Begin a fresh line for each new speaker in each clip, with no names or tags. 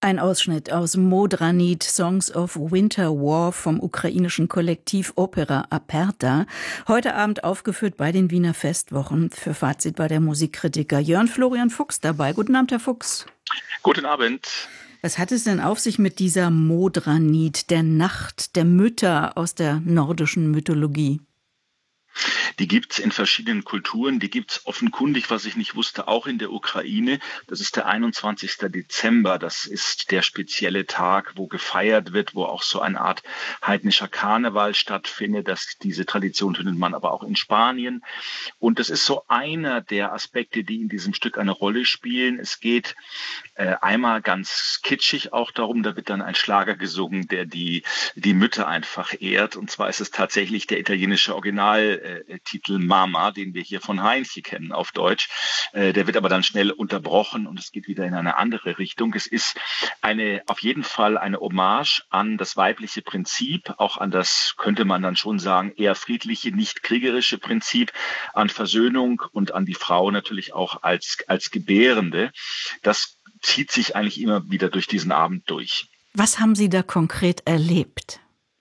Ein Ausschnitt aus Modranit, Songs of Winter War vom ukrainischen Kollektiv Opera Aperta. Heute Abend aufgeführt bei den Wiener Festwochen. Für Fazit war der Musikkritiker Jörn Florian Fuchs dabei. Guten Abend, Herr Fuchs.
Guten Abend.
Was hat es denn auf sich mit dieser Modranit, der Nacht der Mütter aus der nordischen Mythologie?
Die gibt's in verschiedenen Kulturen, die gibt's offenkundig, was ich nicht wusste, auch in der Ukraine. Das ist der 21. Dezember, das ist der spezielle Tag, wo gefeiert wird, wo auch so eine Art heidnischer Karneval stattfindet. Diese Tradition findet man aber auch in Spanien. Und das ist so einer der Aspekte, die in diesem Stück eine Rolle spielen. Es geht einmal ganz kitschig auch darum, da wird dann ein Schlager gesungen, der die Mütter einfach ehrt. Und zwar ist es tatsächlich der italienische Originaltitel Mama, den wir hier von Heinche kennen auf Deutsch. Der wird aber dann schnell unterbrochen und es geht wieder in eine andere Richtung. Es ist auf jeden Fall eine Hommage an das weibliche Prinzip, auch an das, könnte man dann schon sagen, eher friedliche, nicht kriegerische Prinzip, an Versöhnung und an die Frau natürlich auch als Gebärende. Das zieht sich eigentlich immer wieder durch diesen Abend durch.
Was haben Sie da konkret erlebt?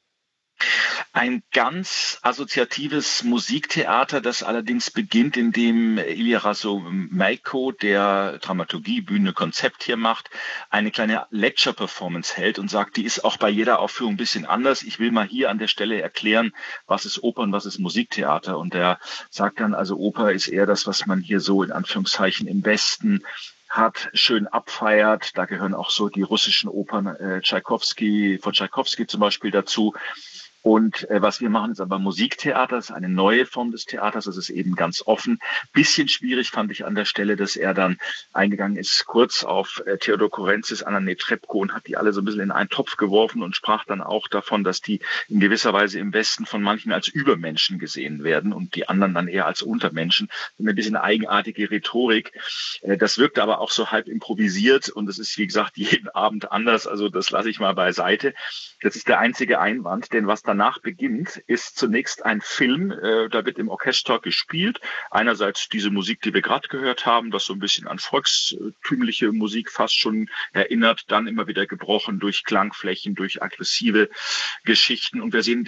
Ein ganz assoziatives Musiktheater, das allerdings beginnt, indem Ilya Rasomayko, der Dramaturgie, Bühne, Konzept hier macht, eine kleine Lecture-Performance hält und sagt, die ist auch bei jeder Aufführung ein bisschen anders. Ich will mal hier an der Stelle erklären, was ist Oper und was ist Musiktheater. Und er sagt dann, also Oper ist eher das, was man hier so in Anführungszeichen im Westen hat, schön abfeiert. Da gehören auch so die russischen Opern von Tschaikowski zum Beispiel dazu. Und was wir machen, ist aber Musiktheater, das ist eine neue Form des Theaters, das ist eben ganz offen. Bisschen schwierig fand ich an der Stelle, dass er dann eingegangen ist, kurz auf Theodor Korentzis, Anna Netrebko und hat die alle so ein bisschen in einen Topf geworfen und sprach dann auch davon, dass die in gewisser Weise im Westen von manchen als Übermenschen gesehen werden und die anderen dann eher als Untermenschen. Ein bisschen eigenartige Rhetorik. Das wirkte aber auch so halb improvisiert und das ist, wie gesagt, jeden Abend anders, also das lasse ich mal beiseite. Das ist der einzige Einwand, denn was danach beginnt, ist zunächst ein Film, da wird im Orchester gespielt. Einerseits diese Musik, die wir gerade gehört haben, das so ein bisschen an volkstümliche Musik fast schon erinnert, dann immer wieder gebrochen durch Klangflächen, durch aggressive Geschichten. Und wir sehen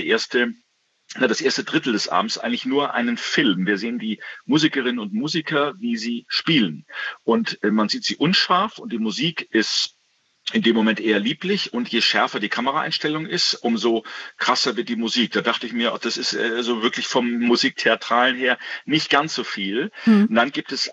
das erste Drittel des Abends eigentlich nur einen Film. Wir sehen die Musikerinnen und Musiker, wie sie spielen. Und man sieht sie unscharf und die Musik ist in dem Moment eher lieblich und je schärfer die Kameraeinstellung ist, umso krasser wird die Musik. Da dachte ich mir, das ist so wirklich vom Musiktheatralen her nicht ganz so viel. Und dann gibt es